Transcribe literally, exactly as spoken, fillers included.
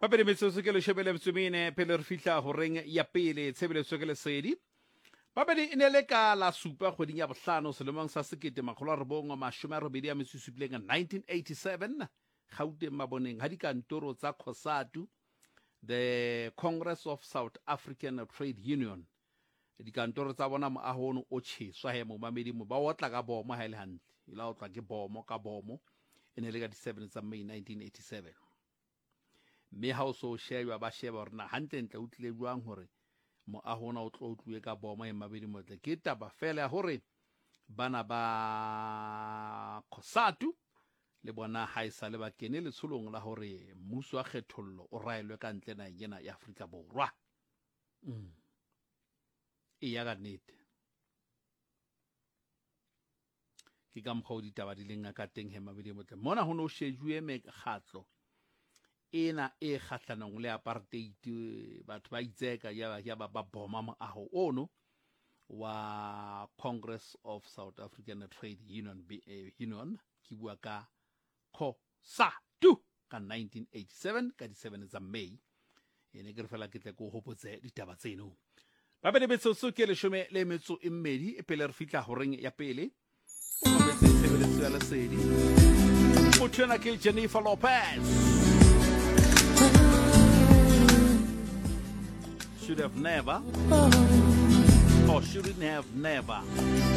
ba pele metsotso ke le shebele mtsomene pele re fihla ho reng ya pele tshebeletso ke lesedi ba pele e ne le ka la supa kgweding ya bohlano selemong sa sekete makgolo a robong mashome a robedi a metso e supileng nineteen eighty-seven Gauteng maboneng ha dikantoro tsa COSATU, the Congress of South African Trade Union, dikantoro tsa bona moahono o tjheswa he mo mamedi mo ba otla ka bomo ha ile hantle ila otla ke bomo ka bomo e ne le ka di seven tsa May nineteen eighty-seven. Me ha o so sheba ba sheba rena hantle ntle o tlile jwang hore moahona o tlo tluwe ka bomo e mabedi mo tle ke taba fela hore bana ba COSATU le bona ha isa le ba kene le tsholong la hore mmuso a kgethollo o raelwe ka ntle na yena ya Afrika Borwa. Mm. E ya ga nnete ke ka mokgwa o ditaba di leng ka teng he mabedi mo tle mona ho no shejuwe mekgatlo ena e kgahlanong le apartheid batho ba itseka ya ya ba boma moaho ono wa Congress of South African Trade Union B A Union ki bua ka COSATU ka nineteen eighty-seven ka di seven tsa May ene ke re fela ke tle go hopotse ditaba tseno ba be metsotso ke le shome le metso e mmedi e pele re fitla ho reng ya pele o metse tshebeletso ya lesedi motho na ke Jennifer Lopez. Should have never, or shouldn't have never